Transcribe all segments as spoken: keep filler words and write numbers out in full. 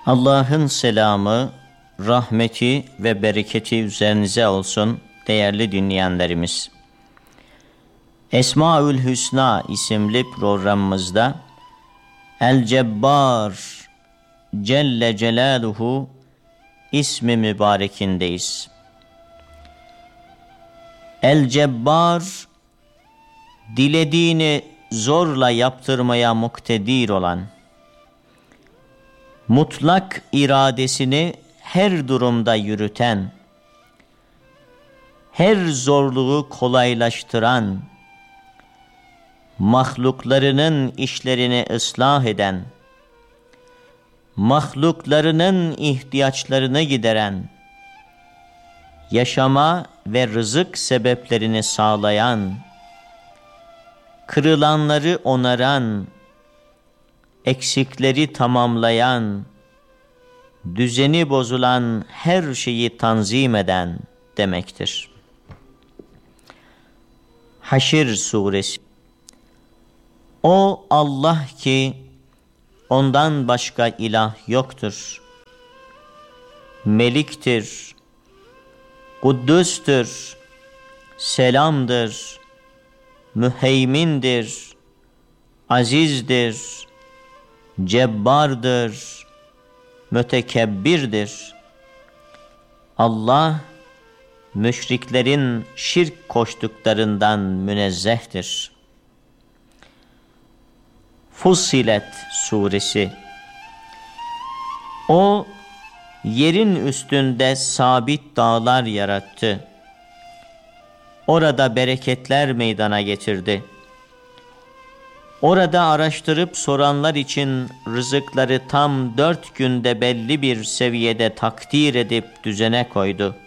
Allah'ın selamı, rahmeti ve bereketi üzerinize olsun değerli dinleyenlerimiz. Esmaül Hüsna isimli programımızda El Cebbar Celle Celaluhu ismi mübarekindeyiz. El Cebbar, dilediğini zorla yaptırmaya muktedir olan, mutlak iradesini her durumda yürüten, her zorluğu kolaylaştıran, mahluklarının işlerini ıslah eden, mahluklarının ihtiyaçlarını gideren, yaşama ve rızık sebeplerini sağlayan, kırılanları onaran, eksikleri tamamlayan, düzeni bozulan her şeyi tanzim eden demektir. Haşr Suresi. O Allah ki ondan başka ilah yoktur. Meliktir, Kuddüs'tür, selamdır, müheymindir, azizdir, cebbardır, mütekebbirdir. Allah, müşriklerin şirk koştuklarından münezzehtir. Fussilet Suresi. O, yerin üstünde sabit dağlar yarattı. Orada bereketler meydana getirdi. Orada araştırıp soranlar için rızıkları tam dört günde belli bir seviyede takdir edip düzene koydu.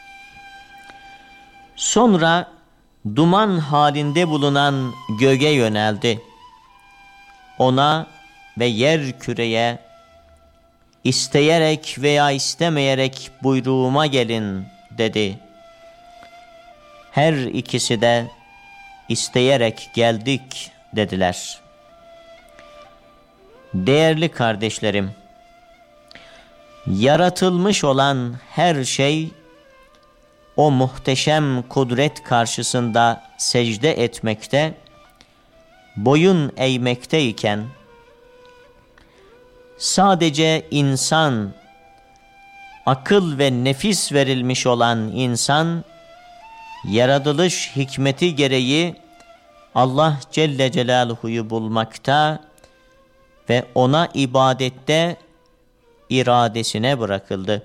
Sonra duman halinde bulunan göğe yöneldi. Ona ve yer küreye, isteyerek veya istemeyerek buyruğuma gelin dedi. Her ikisi de isteyerek geldik dediler. Değerli kardeşlerim, yaratılmış olan her şey o muhteşem kudret karşısında secde etmekte, boyun eğmekteyken, sadece insan, akıl ve nefis verilmiş olan insan, yaratılış hikmeti gereği Allah Celle Celaluhu'yu bulmakta ve ona ibadette iradesine bırakıldı.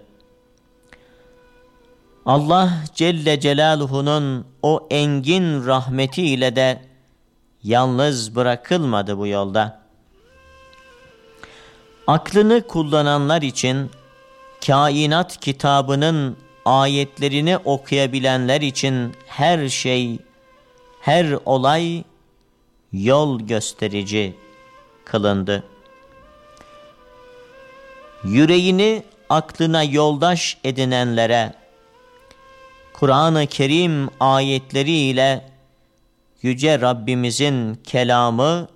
Allah Celle Celaluhu'nun o engin rahmetiyle de yalnız bırakılmadı bu yolda. Aklını kullananlar için, kainat kitabının ayetlerini okuyabilenler için her şey, her olay yol gösterici kılındı. Yüreğini aklına yoldaş edinenlere, Kur'an-ı Kerim ayetleriyle Yüce Rabbimizin kelamı,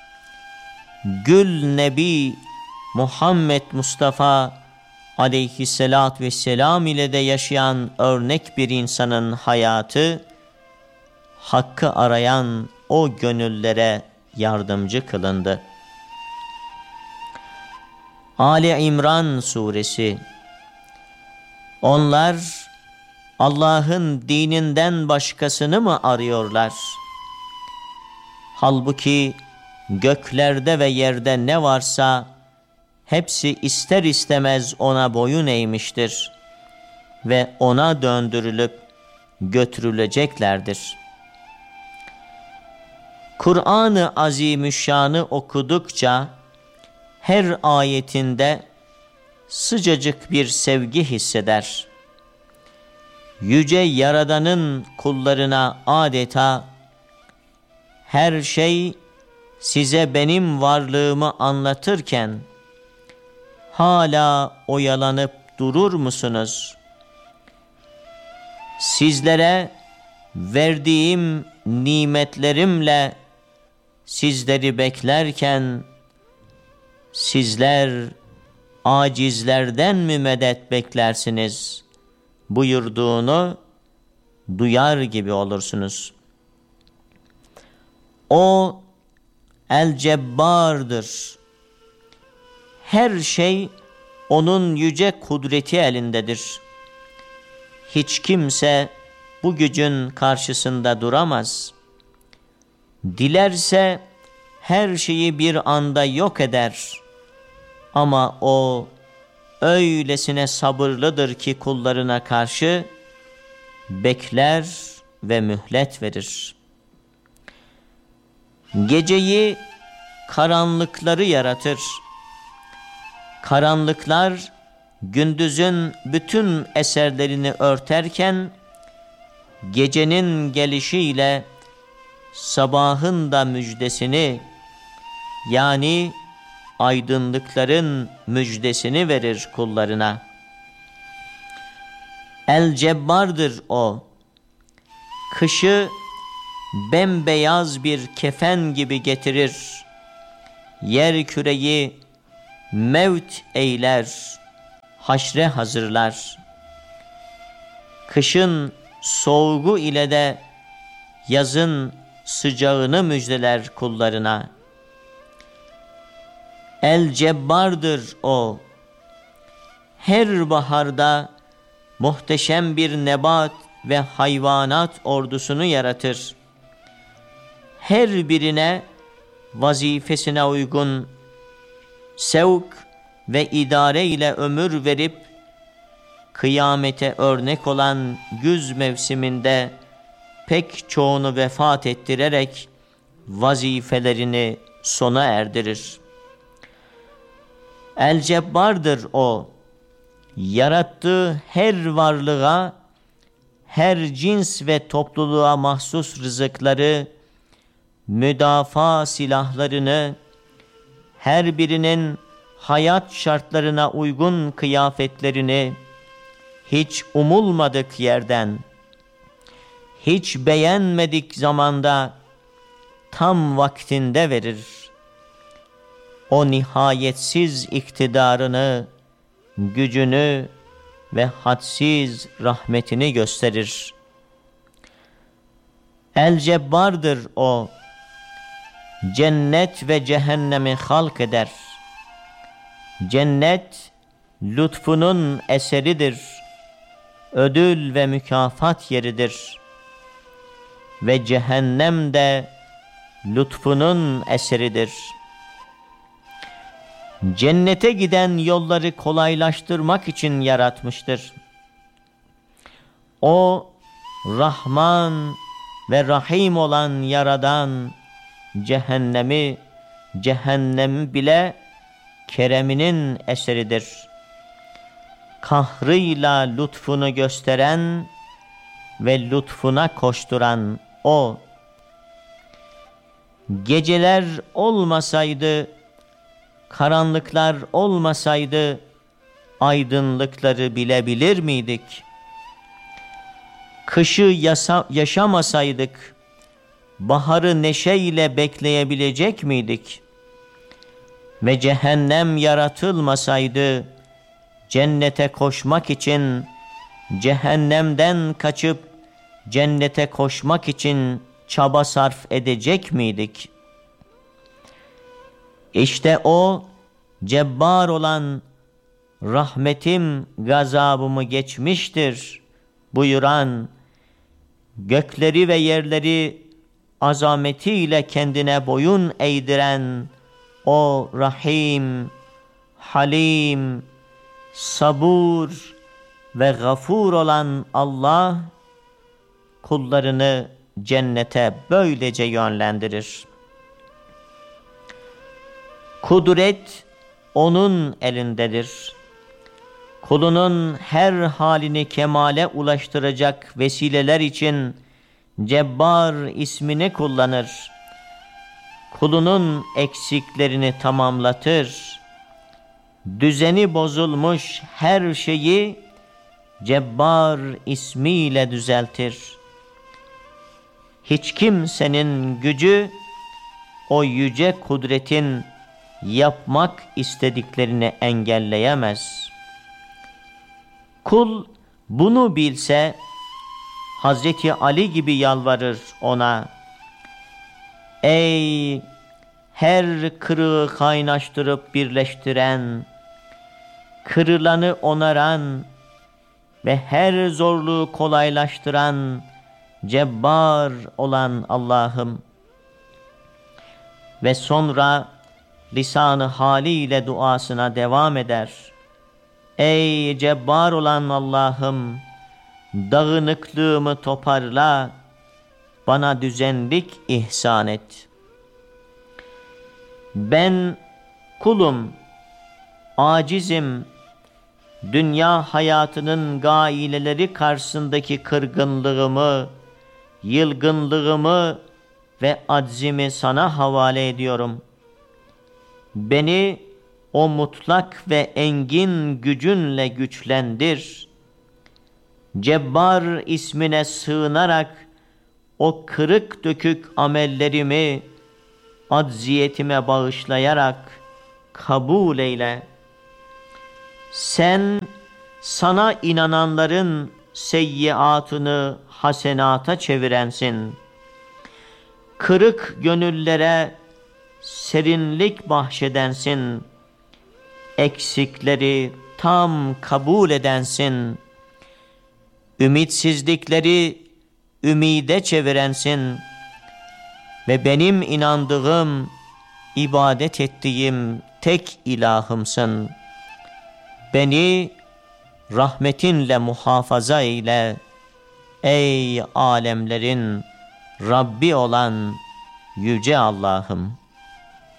Gül Nebi Muhammed Mustafa aleyhissalatü vesselam ile de yaşayan örnek bir insanın hayatı, hakkı arayan o gönüllere yardımcı kılındı. Ali İmran Suresi. Onlar Allah'ın dininden başkasını mı arıyorlar? Halbuki göklerde ve yerde ne varsa hepsi ister istemez ona boyun eğmiştir ve ona döndürülüp götürüleceklerdir. Kur'an-ı Azimüşşan'ı okudukça her ayetinde sıcacık bir sevgi hisseder. Yüce Yaradan'ın kullarına adeta her şey size benim varlığımı anlatırken hala oyalanıp durur musunuz? Sizlere verdiğim nimetlerimle sizleri beklerken sizler acizlerden mi medet beklersiniz buyurduğunu duyar gibi olursunuz. O El-Cebbar'dır. Her şey onun yüce kudreti elindedir. Hiç kimse bu gücün karşısında duramaz. Dilerse her şeyi bir anda yok eder. Ama o öylesine sabırlıdır ki kullarına karşı bekler ve mühlet verir. Geceyi karanlıkları yaratır. Karanlıklar gündüzün bütün eserlerini örterken gecenin gelişiyle sabahın da müjdesini, yani aydınlıkların müjdesini verir kullarına. El-Cebbar'dır o. Kışı bembeyaz bir kefen gibi getirir. Yer küreyi mevt eyler, haşre hazırlar. Kışın soğuğu ile de yazın sıcağını müjdeler kullarına. El-Cebbar'dır o. Her baharda muhteşem bir nebat ve hayvanat ordusunu yaratır. Her birine vazifesine uygun sevk ve idare ile ömür verip kıyamete örnek olan güz mevsiminde pek çoğunu vefat ettirerek vazifelerini sona erdirir. El-Cebbar'dır o. Yarattığı her varlığa, her cins ve topluluğa mahsus rızıkları, müdafaa silahlarını, her birinin hayat şartlarına uygun kıyafetlerini hiç umulmadık yerden, hiç beğenmedik zamanda tam vaktinde verir. O nihayetsiz iktidarını, gücünü ve hadsiz rahmetini gösterir. El-Cebbar'dır o. Cennet ve cehennemi halk eder. Cennet lütfunun eseridir. Ödül ve mükafat yeridir. Ve cehennem de lütfunun eseridir. Cennete giden yolları kolaylaştırmak için yaratmıştır. O Rahman ve Rahim olan Yaradan cehennemi, cehennemi bile kereminin eseridir. Kahrıyla lütfunu gösteren ve lütfuna koşturan o. Geceler olmasaydı, karanlıklar olmasaydı aydınlıkları bilebilir miydik? Kışı yasa, yaşamasaydık baharı neşeyle bekleyebilecek miydik? Ve cehennem yaratılmasaydı cennete koşmak için, cehennemden kaçıp cennete koşmak için çaba sarf edecek miydik? İşte o cebbar olan rahmetim gazabımı geçmiştir buyuran, gökleri ve yerleri azametiyle kendine boyun eğdiren o Rahim, Halim, Sabur ve Gafur olan Allah kullarını cennete böylece yönlendirir. Kudret onun elindedir. Kulunun her halini kemale ulaştıracak vesileler için Cebbar ismini kullanır. Kulunun eksiklerini tamamlatır. Düzeni bozulmuş her şeyi Cebbar ismiyle düzeltir. Hiç kimsenin gücü o yüce kudretin yapmak istediklerini engelleyemez. Kul bunu bilse Hazreti Ali gibi yalvarır ona. Ey her kırığı kaynaştırıp birleştiren, kırılanı onaran ve her zorluğu kolaylaştıran Cebbar olan Allah'ım. Ve sonra lisanı haliyle duasına devam eder. Ey Cebbar olan Allah'ım, dağınıklığımı toparla, bana düzenlik ihsan et. Ben kulum, acizim, dünya hayatının gaileleri karşısındaki kırgınlığımı, yılgınlığımı ve aczimi sana havale ediyorum. Beni o mutlak ve engin gücünle güçlendir. Cebbar ismine sığınarak o kırık dökük amellerimi acziyetime bağışlayarak kabul eyle. Sen sana inananların seyyiatını hasenata çevirensin. Kırık gönüllere serinlik bahşedensin. Eksikleri tam kabul edensin. Ümitsizlikleri ümide çevirensin. Ve benim inandığım, ibadet ettiğim tek ilahımsın. Beni rahmetinle muhafaza eyle, ey alemlerin Rabbi olan Yüce Allah'ım.